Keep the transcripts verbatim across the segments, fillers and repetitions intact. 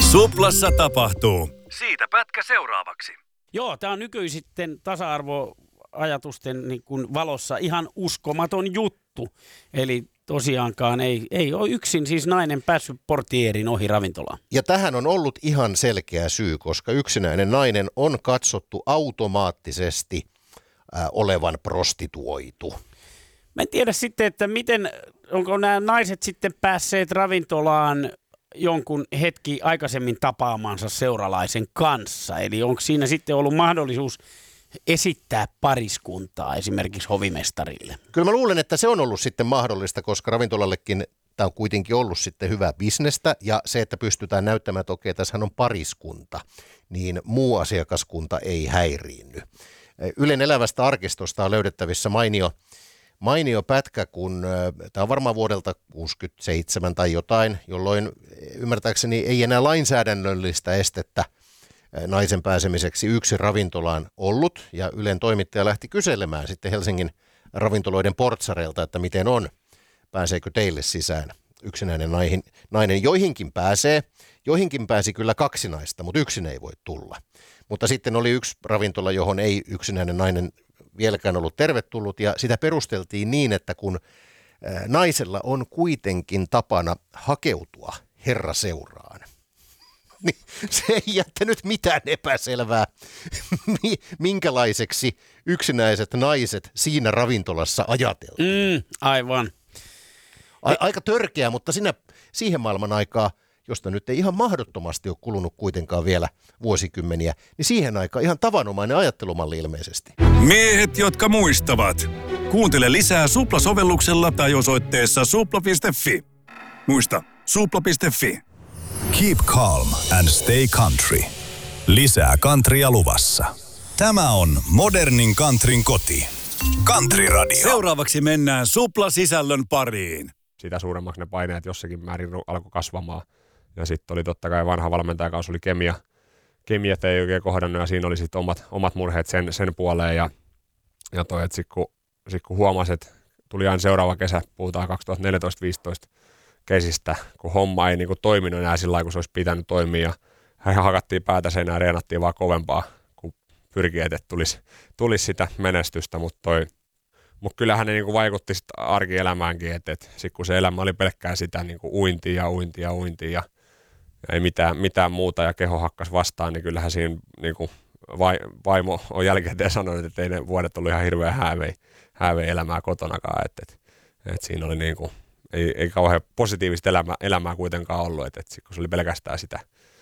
Suplassa tapahtuu. Siitä pätkä seuraavaksi. Joo, tämä on nykyisitten tasa-arvoajatusten niin kuin valossa ihan uskomaton juttu. Eli tosiaankaan ei, ei ole yksin siis nainen päässyt portierin ohi ravintolaan. Ja tähän on ollut ihan selkeä syy, koska yksinäinen nainen on katsottu automaattisesti äh, olevan prostituoitu. Mä en tiedä sitten, että miten, onko nämä naiset sitten päässeet ravintolaan jonkun hetki aikaisemmin tapaamansa seuralaisen kanssa. Eli onko siinä sitten ollut mahdollisuus esittää pariskuntaa esimerkiksi hovimestarille? Kyllä mä luulen, että se on ollut sitten mahdollista, koska ravintolallekin tämä on kuitenkin ollut sitten hyvää bisnestä. Ja se, että pystytään näyttämään, että okei, tässähän on pariskunta, niin muu asiakaskunta ei häiriinny. Ylen elävästä arkistosta on löydettävissä mainio Mainio pätkä, kun tämä on varmaan vuodelta kuusikymmentäseitsemän tai jotain, jolloin ymmärtääkseni ei enää lainsäädännöllistä estettä naisen pääsemiseksi yksin ravintolaan ollut. Ja Ylen toimittaja lähti kyselemään sitten Helsingin ravintoloiden portsareilta, että miten on, pääseekö teille sisään yksinäinen nainen. nainen. Joihinkin pääsee, joihinkin pääsi kyllä kaksi naista, mutta yksin ei voi tulla. Mutta sitten oli yksi ravintola, johon ei yksinäinen nainen vieläkään ollut tervetullut, ja sitä perusteltiin niin, että kun naisella on kuitenkin tapana hakeutua herraseuraan, niin se ei jättänyt mitään epäselvää, minkälaiseksi yksinäiset naiset siinä ravintolassa ajateltiin. Mm, aivan. A- aika törkeä, mutta siinä, siihen maailman aikaa, josta nyt ei ihan mahdottomasti ole kulunut kuitenkaan vielä vuosikymmeniä, niin siihen aikaan ihan tavanomainen ajattelumalli ilmeisesti. Miehet, jotka muistavat. Kuuntele lisää Supla-sovelluksella tai osoitteessa supla piste fi. Muista, supla piste fi. Keep calm and stay country. Lisää countrya luvassa. Tämä on modernin countryn koti. Country Radio. Seuraavaksi mennään Supla-sisällön pariin. Sitä suuremmaksi ne paineet jossakin määrin alkoi kasvamaan. Ja sitten oli totta kai vanha valmentajakausi, oli kemia. Kemiat ei oikein kohdannut ja siinä oli sitten omat, omat murheet sen, sen puoleen. Ja, ja toi, että sitten kun, sit kun huomasi, että tuli aina seuraava kesä, puhutaan kaksituhattaneljätoista viisitoista kesistä, kun homma ei niinku toiminut enää sillä lailla, kun se olisi pitänyt toimia. Ja hakattiin päätä seinään ja reenattiin vaan kovempaa, kun pyrkii, että tulisi, tulisi sitä menestystä. Mutta mut kyllähän ne niinku vaikutti sit arkielämäänkin, että et sitten kun se elämä oli pelkkää sitä niinku uintia ja uintia ja uintia ja ei mitään, mitään muuta ja keho hakkas vastaan, niin kyllähän siinä niin kuin vaimo on jälkikäteen sanonut, että ei ne vuodet ollut ihan hirveän häävei, häävei elämää kotonakaan. Että et, et siinä oli niin kuin, ei, ei kauhean positiivista elämää, elämää kuitenkaan ollut, että et kun se oli pelkästään sitä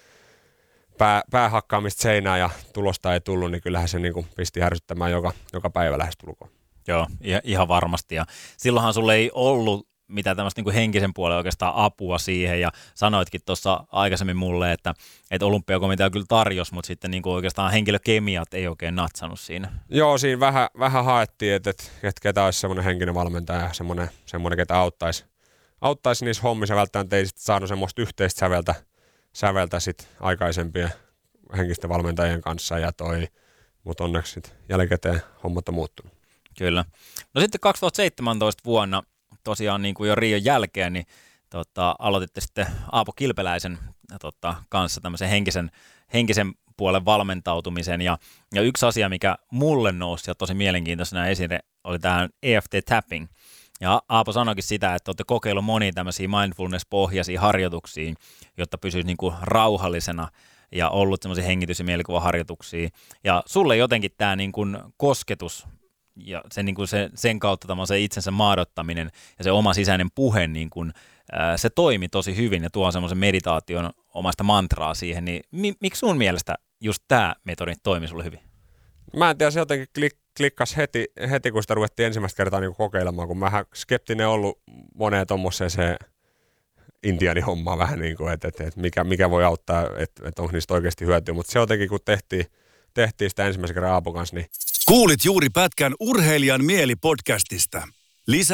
pää, päähakkaamista seinään ja tulosta ei tullut, niin kyllähän se niin kuin pisti härsyttämään joka, joka päivä lähestulkoon. Joo, ihan varmasti. Ja silloinhan sulle ei ollut mitä tämmöistä niin kuin henkisen puolen oikeastaan apua siihen, ja sanoitkin tuossa aikaisemmin mulle, että, että olympiakomitea kyllä tarjosi, mutta sitten niin kuin oikeastaan henkilökemiat ei oikein natsannut siinä. Joo, siinä vähän, vähän haettiin, että, että, että ketä olisi semmoinen henkinen valmentaja ja semmoinen, semmoinen ketä auttaisi, auttaisi niissä hommissa, välttämättä ei sitten saanut semmoista yhteistä säveltä, säveltä sit aikaisempien henkisten valmentajien kanssa, ja toi, mutta onneksi sitten jälkikäteen hommat on muuttunut. Kyllä. No sitten kaksituhattaseitsemäntoista vuonna, tosiaan niin kuin jo Rion jälkeen, niin tota, aloititte sitten Aapo Kilpeläisen tota, kanssa tämmöisen henkisen, henkisen puolen valmentautumisen. Ja, ja yksi asia, mikä mulle nousi ja tosi mielenkiintoisena esille, oli tämä E F T-tapping. Ja Aapo sanoikin sitä, että olette kokeillut monia tämmöisiä mindfulness-pohjaisia harjoituksia, jotta pysyisi niin kuin rauhallisena ja ollut semmoisia hengitys- ja mielikuvaharjoituksia. Ja sulle jotenkin tämä niin kuin kosketus ja se, niin kuin se, sen kautta se itsensä maadottaminen ja se oma sisäinen puhe, niin kuin, ää, se toimi tosi hyvin ja tuo semmoisen meditaation omasta mantraa siihen. Niin mi, miksi sun mielestä just tämä metodi toimi sulle hyvin? Mä en tiedä, se jotenkin klik, klikkasi heti, heti, kun sitä ruvettiin ensimmäistä kertaa niin kokeilemaan, kun mähän skeptinen ollut moneen tommoseen se intiaanihommaa vähän niin kuin, että, että, että mikä, mikä voi auttaa, että, että onko niistä oikeasti hyötyä, mutta se jotenkin kun tehtiin, tehtiin sitä ensimmäisen kerran Aapon kanssa, niin Kuulit juuri pätkän Urheilijan mieli podcastista. Lisää